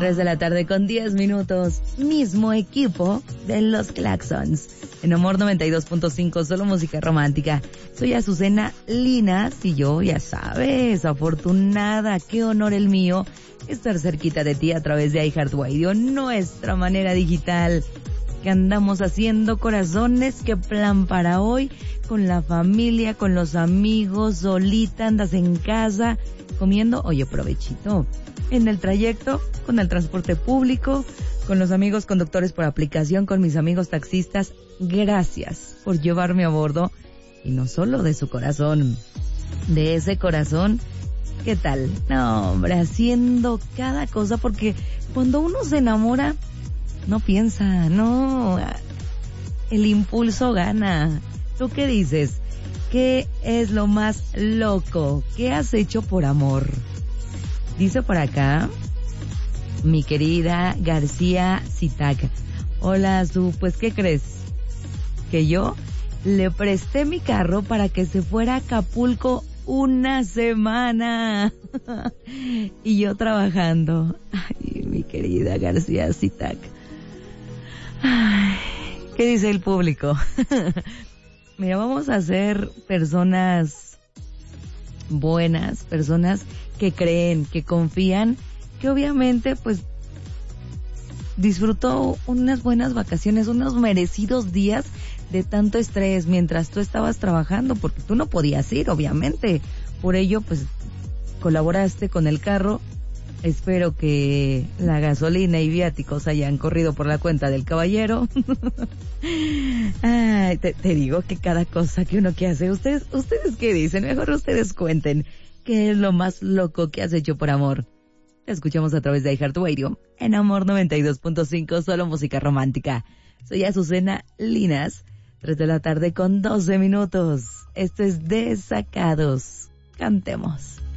3 de la tarde con 10 minutos. Mismo equipo de los Claxons. En Amor 92.5, solo música romántica. Soy Azucena Linas y yo, ya sabes, afortunada, qué honor el mío, estar cerquita de ti a través de iHeartRadio, nuestra manera digital. Que andamos haciendo, corazones? ¿Qué plan para hoy? Con la familia, con los amigos, solita, andas en casa, comiendo, oye, provechito. En el trayecto, con el transporte público, con los amigos conductores por aplicación, con mis amigos taxistas, gracias por llevarme a bordo. Y no solo de su corazón, de ese corazón, ¿qué tal? No, hombre, haciendo cada cosa, porque cuando uno se enamora, no piensa, no, el impulso gana. ¿Tú qué dices? ¿Qué es lo más loco que has hecho por amor? Dice por acá mi querida García Zitac. Hola, pues ¿qué crees? Que yo le presté mi carro para que se fuera a Acapulco una semana. Y yo trabajando. Ay, mi querida García Zitac. Ay, ¿qué dice el público? Mira, vamos a ser personas buenas, personas que creen, que confían, que obviamente pues disfrutó unas buenas vacaciones, unos merecidos días de tanto estrés mientras tú estabas trabajando, porque tú no podías ir, obviamente. Por ello, pues colaboraste con el carro. Espero que la gasolina y viáticos hayan corrido por la cuenta del caballero. Ay, te digo que cada cosa que uno que hace, ¿ustedes qué dicen? Mejor ustedes cuenten qué es lo más loco que has hecho por amor. Te escuchamos a través de iHeartRadio en Amor 92.5, solo música romántica. Soy Azucena Linas, 3 de la tarde con 12 minutos. Esto es Desacados. Cantemos.